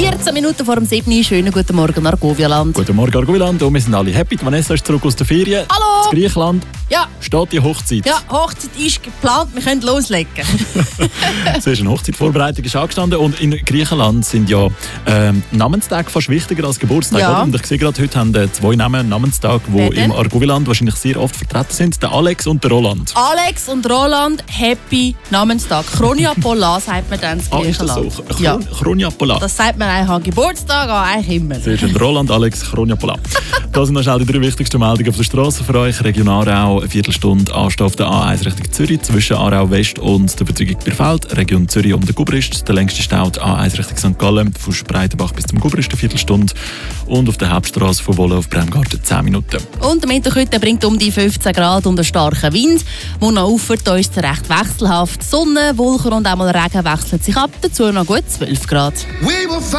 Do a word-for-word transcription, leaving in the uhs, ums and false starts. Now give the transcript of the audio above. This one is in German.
vierzehn Minuten vor dem sieben. Schönen guten Morgen, Argovia-Land. Guten Morgen, Argovia-Land. Und wir sind alle happy. Die Vanessa ist zurück aus der Ferien. Hallo! In Griechenland Ja. steht die Hochzeit. Ja, Hochzeit ist geplant, wir können loslegen. Es ist eine Hochzeitvorbereitung ist angestanden und in Griechenland sind ja ähm, Namenstage fast wichtiger als Geburtstag. Ja. Oder? Und ich sehe gerade, heute haben äh, zwei Namen Namenstag, die Wer denn? im Argovia-Land wahrscheinlich sehr oft vertreten sind. Der Alex und der Roland. Alex und Roland, happy Namenstag. Chroniapola sagt man dann in Ah, ist das Griechenland. so? Ja. Chroniapola. Das sagt man eigentlich an Geburtstag, aber eigentlich immer. Sehr schön. Roland, Alex, Chroniapola. Da sind noch schnell die drei wichtigsten Meldungen auf der Straße für euch. Region Aarau, eine Viertelstunde Anstehen auf der A eins Richtung Zürich, zwischen Aarau West und der Vertregung Bierfeld. Region Zürich um den Gubrist. Der längste Stau die A eins Richtung Sankt Gallen, von Spreitenbach bis zum Gubrist eine Viertelstunde. Und auf der Hauptstraße von Wolle auf Bremgarten zehn Minuten. Und der Mittag bringt um die fünfzehn Grad und einen starken Wind. Der noch auffährt, da ist es recht wechselhaft. Sonne, Wolken und auch mal Regen wechseln sich ab. Dazu noch gut zwölf Grad.